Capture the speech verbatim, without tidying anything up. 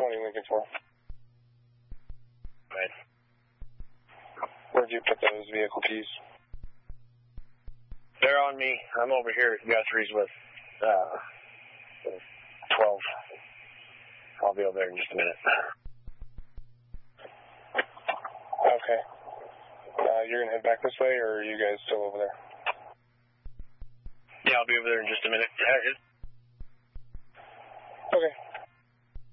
twenty Lincoln for? Right. Where'd you put those vehicle keys? They're on me. I'm over here at Guthrie's with uh, twelve. I'll be over there in just a minute. Okay. Uh, you're going to head back this way, or are you guys still over there? Yeah, I'll be over there in just a minute. Okay.